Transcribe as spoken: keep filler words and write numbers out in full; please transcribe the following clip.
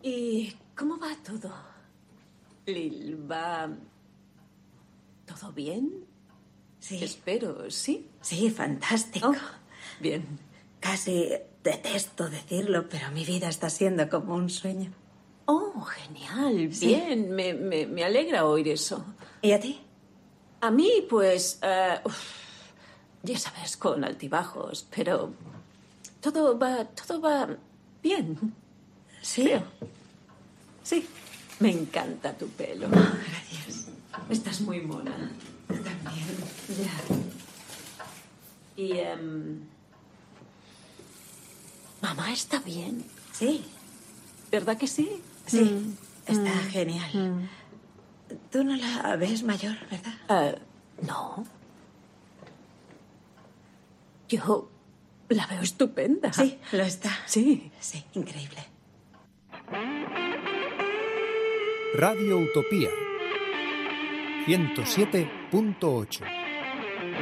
¿Y cómo va todo? Lil, ¿va todo bien? Sí. Espero, ¿sí? Sí, fantástico. Oh, bien. Casi detesto decirlo, pero mi vida está siendo como un sueño. Oh, genial. Sí. Bien, me, me, me alegra oír eso. ¿Y a ti? A mí, pues, eh, uf, ya sabes, con altibajos, pero todo va, todo va bien. Sí. Creo. Sí. Me encanta tu pelo. Oh, gracias. Estás muy mona. Tú también. Ya. Y, um, mamá está bien. Sí. ¿Verdad que sí? Sí. Mm. Está Mm. genial. Mm. Tú no la ves mayor, ¿verdad? Uh, no. Yo la veo estupenda. Sí, lo está. Sí. Sí, increíble. Radio Utopía ciento siete punto ocho.